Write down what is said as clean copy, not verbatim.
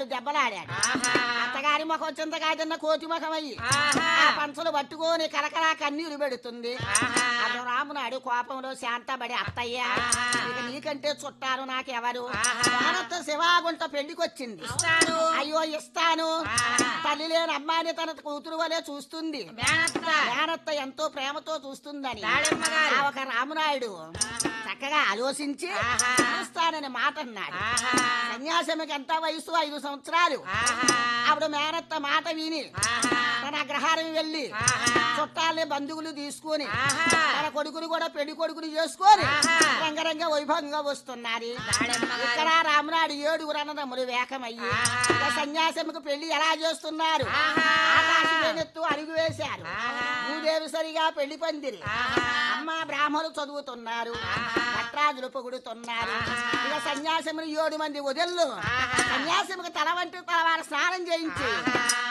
రామునాయుడు దెబ్బలాడాడు. అత్తగారి ముఖం చింతకాయ తిన్న కోతి ముఖం అయ్యి ఆ పంచలు పట్టుకొని కరకరా కన్నీరు పెడుతుంది. అప్పుడు రామునాయుడు కోపంలో శాంతబడి, అత్తయ్య ఇక నీకంటే చుట్టాను నాకెవరు? భారత శివాగుంట పెళ్లికొచ్చింది, అయ్యో ఇస్తాను. తల్లి లేని అమ్మాయిని తన కూతురు వలె చూస్తుంది, మేనత్త ఎంతో ప్రేమతో చూస్తుందని ఒక రామునాయుడు చక్కగా ఆలోచించి ఇస్తానని మాట అన్నాడు. సన్యాసమికి ఎంత వయసు? 5 సంవత్సరాలు. అప్పుడు మేనత్త మాట విని తన అగ్రహారం వెళ్ళి చుట్టాలని బంధువులు తీసుకొని తన కొడుకుని కూడా పెళ్లి కొడుకుని చేసుకొని రంగరంగ వైభవంగా వస్తున్నారు. ఇక్కడ రామునాయుడు 7 అన్నదమ్ములు వేకమయ్యి సన్యాసమికి పెళ్లి ఎలా చేస్తున్నారు? ఆకాశమెత్తు అడుగు వేశారు. భూదేవి సరిగా పెళ్లి పందిరి, అమ్మ బ్రాహ్మణులు చదువుతున్నారు, భట్రాజులు పొగుడుతున్నారు. ఇక సన్యాసములు 7 మంది వదిళ్ళు సన్యాసముకి తల వంటి తల వారు స్నానం చేయించి